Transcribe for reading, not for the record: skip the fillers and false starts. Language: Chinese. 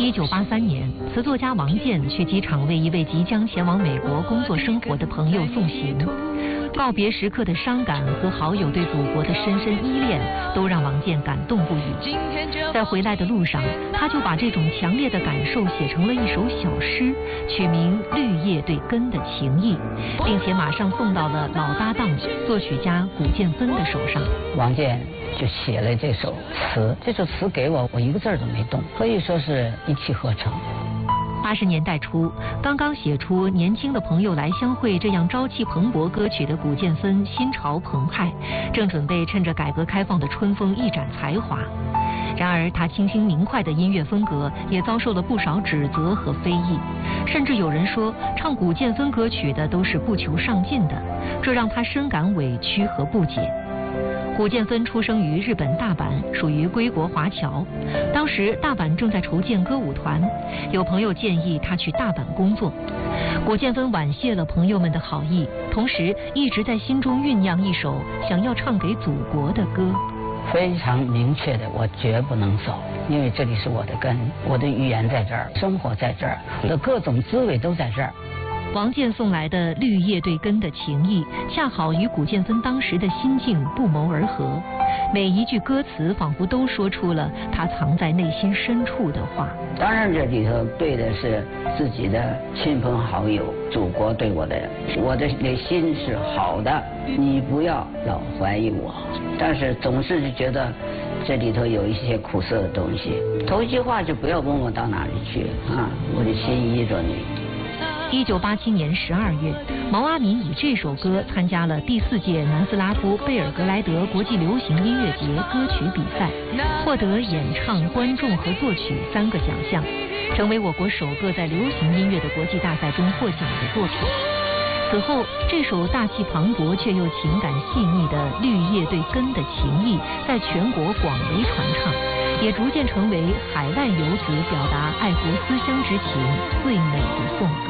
1983年，词作家王健去机场为一位即将前往美国工作生活的朋友送行。告别时刻的伤感和好友对祖国的深深依恋，都让王健感动不已。在回来的路上，他就把这种强烈的感受写成了一首小诗，取名《绿叶对根的情谊》，并且马上送到了老搭档作曲家古建芬的手上。 王健就写了这首词，这首词给我一个字都没动，可以说是一气呵成。 80年代初，刚刚写出《年轻的朋友来相会》这样朝气蓬勃歌曲的古建芬心潮澎湃，正准备趁着改革开放的春风一展才华。然而他清新明快的音乐风格也遭受了不少指责和非议，甚至有人说唱古建芬歌曲的都是不求上进的，这让他深感委屈和不解。古建芬出生于日本大阪，属于归国华侨。当时大阪正在筹建歌舞团，有朋友建议他去大阪工作。古建芬婉谢了朋友们的好意，同时一直在心中酝酿一首想要唱给祖国的歌。 非常明确的，我绝不能走，因为这里是我的根，我的语言在这儿，生活在这儿，我的各种滋味都在这儿。 王健送来的《绿叶对根的情谊》，恰好与古建芬当时的心境不谋而合。每一句歌词仿佛都说出了他藏在内心深处的话。 当然，这里头对的是自己的亲朋好友，祖国对我的心是好的，你不要老怀疑我。但是总是就觉得这里头有一些苦涩的东西。头一句话就不要问我到哪里去啊，我的心依着你。 1987年12月，毛阿敏以这首歌参加了第4届南斯拉夫贝尔格莱德国际流行音乐节歌曲比赛，获得演唱、观众和作曲3个奖项，成为我国首个在流行音乐的国际大赛中获奖的作品。此后，这首大气磅礴却又情感细腻的《绿叶对根的情谊》在全国广为传唱，也逐渐成为海外游子表达爱国思乡之情最美的颂歌。